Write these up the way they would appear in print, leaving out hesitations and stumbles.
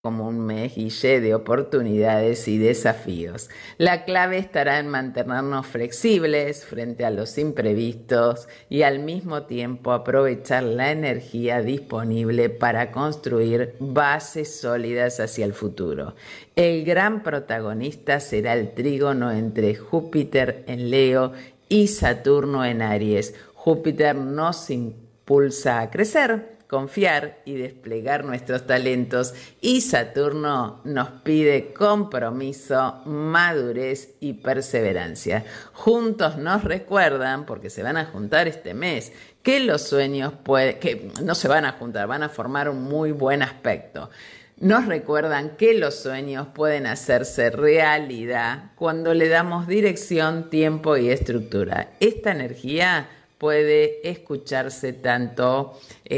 como un mes, Guille, de oportunidades y desafíos. La clave estará en mantenernos flexibles frente a los imprevistos y al mismo tiempo aprovechar la energía disponible para construir bases sólidas hacia el futuro. El gran protagonista será el trígono entre Júpiter en Leo y Saturno en Aries. Júpiter nos impulsa a crecer, confiar y desplegar nuestros talentos, y Saturno nos pide compromiso, madurez y perseverancia. Juntos nos recuerdan, porque se van a juntar este mes, que los sueños que no se van a juntar, van a formar un muy buen aspecto. Nos recuerdan que los sueños pueden hacerse realidad cuando le damos dirección, tiempo y estructura. Esta energía puede escucharse tanto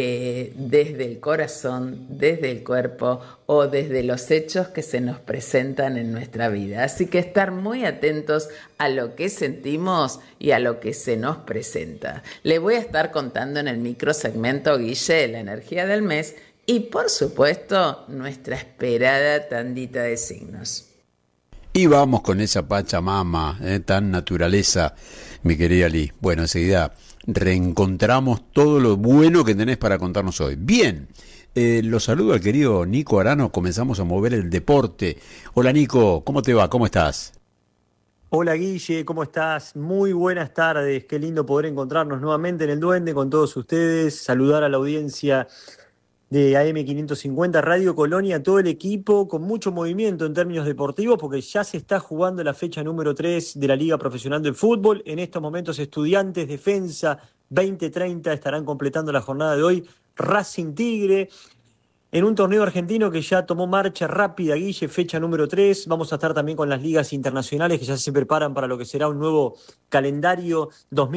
desde el corazón, desde el cuerpo o desde los hechos que se nos presentan en nuestra vida. Así que estar muy atentos a lo que sentimos y a lo que se nos presenta. Le voy a estar contando en el microsegmento, Guille, la energía del mes y, por supuesto, nuestra esperada tandita de signos. Y vamos con esa Pachamama, tan naturaleza, mi querida Lee. Bueno, enseguida reencontramos todo lo bueno que tenés para contarnos hoy. Bien, los saludo al querido Nico Arano, comenzamos a mover el deporte. Hola Nico, ¿cómo te va? ¿Cómo estás? Hola Guille, ¿cómo estás? Muy buenas tardes, qué lindo poder encontrarnos nuevamente en el Duende con todos ustedes, saludar a la audiencia de AM550 Radio Colonia, todo el equipo, con mucho movimiento en términos deportivos, porque ya se está jugando la fecha número 3 de la Liga Profesional del Fútbol. En estos momentos, Estudiantes, Defensa, 20:30 estarán completando la jornada de hoy. Racing Tigre, en un torneo argentino que ya tomó marcha rápida, Guille, fecha número 3. Vamos a estar también con las ligas internacionales que ya se preparan para lo que será un nuevo calendario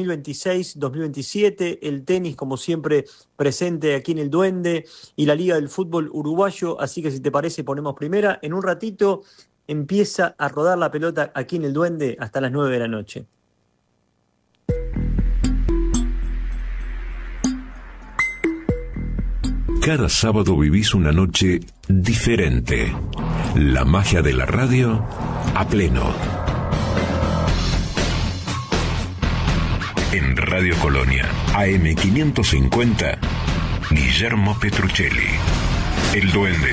2026-2027. El tenis, como siempre, presente aquí en el Duende y la Liga del Fútbol Uruguayo. Así que si te parece, ponemos primera. En un ratito empieza a rodar la pelota aquí en el Duende hasta las 9 de la noche. Cada sábado vivís una noche diferente. La magia de la radio a pleno. En Radio Colonia, AM550, Guillermo Petruccelli. El Duende.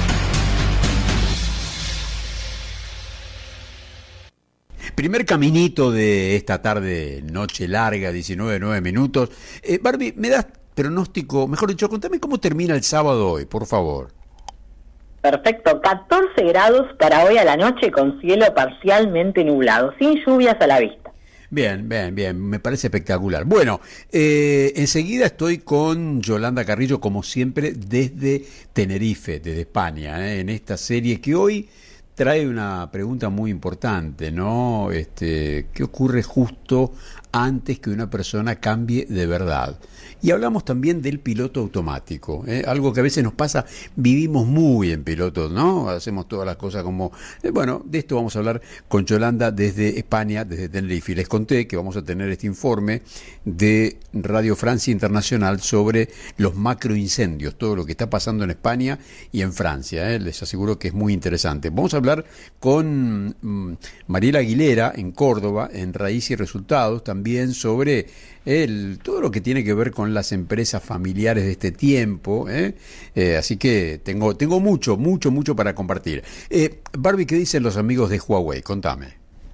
Primer caminito de esta tarde, noche larga, 19:09 minutos. Barbie, ¿me das pronóstico? Mejor dicho, contame cómo termina el sábado hoy, por favor. Perfecto, 14 grados para hoy a la noche con cielo parcialmente nublado, sin lluvias a la vista. Bien, bien, bien, me parece espectacular. Bueno, enseguida estoy con Yolanda Carrillo, como siempre, desde Tenerife, desde España, en esta serie que hoy trae una pregunta muy importante, ¿no? ¿Qué ocurre justo antes que una persona cambie de verdad? Y hablamos también del piloto automático, algo que a veces nos pasa, vivimos muy en piloto, ¿no? Hacemos todas las cosas como... bueno, de esto vamos a hablar con Yolanda desde España, desde Tenerife. Y les conté que vamos a tener este informe de Radio Francia Internacional sobre los macroincendios, todo lo que está pasando en España y en Francia, les aseguro que es muy interesante. Vamos a hablar con Mariela Aguilera en Córdoba, en Raíz y Resultados, también sobre todo lo que tiene que ver con las empresas familiares de este tiempo, así que tengo mucho para compartir. Barbie, ¿qué dicen los amigos de Huawei? Contame.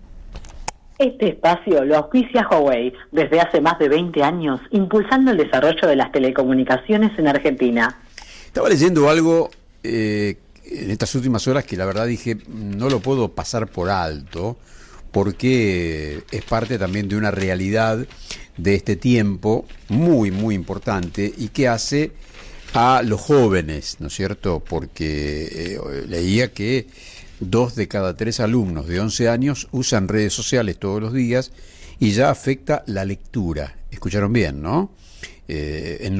Este espacio lo auspicia Huawei desde hace más de 20 años, impulsando el desarrollo de las telecomunicaciones en Argentina. Estaba leyendo algo en estas últimas horas que la verdad dije, no lo puedo pasar por alto, porque es parte también de una realidad de este tiempo muy importante y que hace a los jóvenes, ¿no es cierto? Porque leía que 2 de cada 3 alumnos de 11 años usan redes sociales todos los días y ya afecta la lectura. Escucharon bien, ¿no? El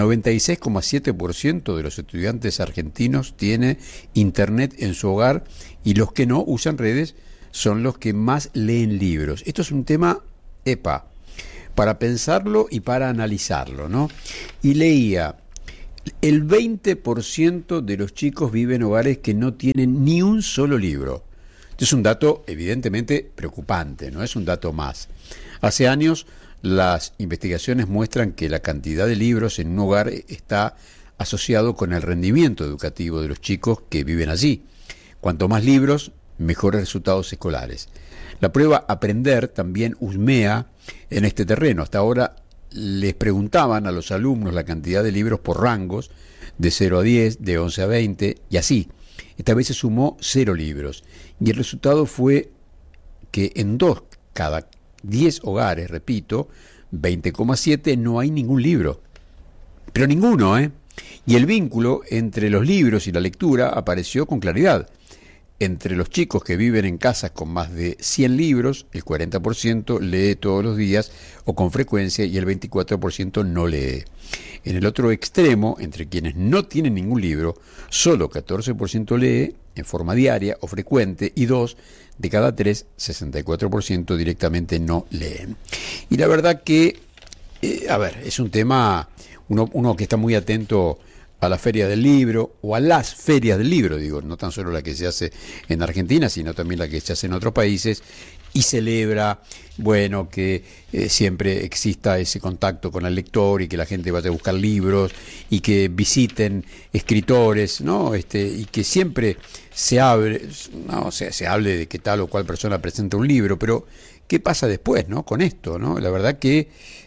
96,7% de los estudiantes argentinos tiene internet en su hogar y los que no usan redes son los que más leen libros. Esto es un tema, para pensarlo y para analizarlo, ¿no? Y leía, El 20% de los chicos viven en hogares que no tienen ni un solo libro. Este es un dato evidentemente preocupante, no es un dato más. Hace años las investigaciones muestran que la cantidad de libros en un hogar está asociado con el rendimiento educativo de los chicos que viven allí. Cuanto más libros, mejores resultados escolares. La prueba Aprender también husmea en este terreno. Hasta ahora les preguntaban a los alumnos la cantidad de libros por rangos, de 0 a 10, de 11 a 20, y así. Esta vez se sumó 0 libros, y el resultado fue que en 2 cada 10 hogares, repito, 20,7, no hay ningún libro. Pero ninguno, ¿eh? Y el vínculo entre los libros y la lectura apareció con claridad. Entre los chicos que viven en casas con más de 100 libros, el 40% lee todos los días o con frecuencia y el 24% no lee. En el otro extremo, entre quienes no tienen ningún libro, solo 14% lee en forma diaria o frecuente y 2 de cada 3, 64% directamente no leen. Y la verdad que, es un tema, uno que está muy atento a la Feria del Libro, o a las ferias del libro, digo, no tan solo la que se hace en Argentina, sino también la que se hace en otros países, y celebra, bueno, que siempre exista ese contacto con el lector y que la gente vaya a buscar libros y que visiten escritores, ¿no? Y que siempre se hable, no, se hable de que tal o cual persona presenta un libro, pero ¿qué pasa después, no? Con esto, ¿no? La verdad que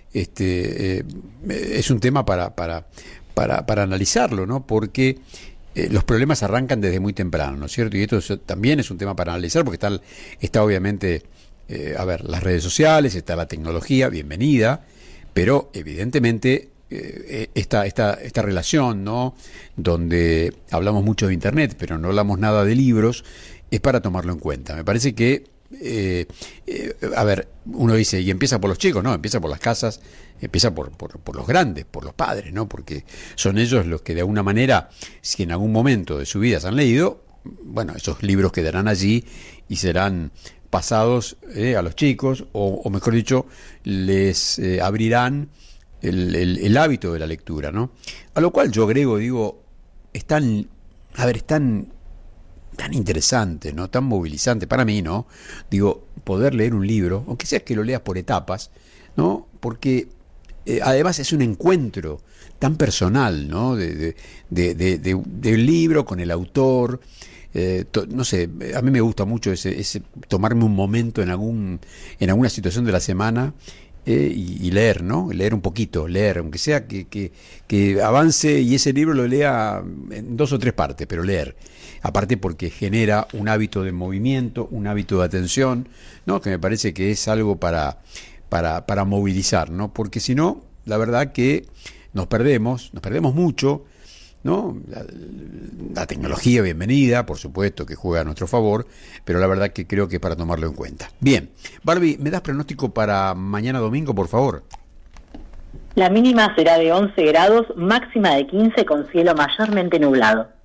es un tema para analizarlo, ¿no? Porque los problemas arrancan desde muy temprano, ¿no es cierto? Y esto también es un tema para analizar porque está obviamente, las redes sociales, está la tecnología, bienvenida, pero evidentemente esta relación, ¿no? Donde hablamos mucho de Internet, pero no hablamos nada de libros, es para tomarlo en cuenta. Me parece que uno dice, y empieza por los chicos, no, empieza por las casas, empieza por los grandes, por los padres, ¿no? Porque son ellos los que de alguna manera, si en algún momento de su vida se han leído, bueno, esos libros quedarán allí y serán pasados a los chicos, o mejor dicho, les abrirán el hábito de la lectura, ¿no? A lo cual yo agrego, digo, es tan interesante, ¿no? Tan movilizante para mí, ¿no? Digo, poder leer un libro, aunque sea que lo leas por etapas, ¿no? Porque además es un encuentro tan personal, ¿no? De un libro con el autor. No sé, a mí me gusta mucho ese tomarme un momento en alguna situación de la semana y leer, ¿no? Leer un poquito, aunque sea que avance y ese libro lo lea en 2 o 3 partes, pero leer. Aparte porque genera un hábito de movimiento, un hábito de atención, ¿no? Que me parece que es algo para movilizar, ¿no? Porque si no, la verdad que nos perdemos mucho, ¿no? La tecnología, bienvenida, por supuesto que juega a nuestro favor, pero la verdad que creo que es para tomarlo en cuenta. Bien, Barbie, ¿me das pronóstico para mañana domingo, por favor? La mínima será de 11 grados, máxima de 15 con cielo mayormente nublado.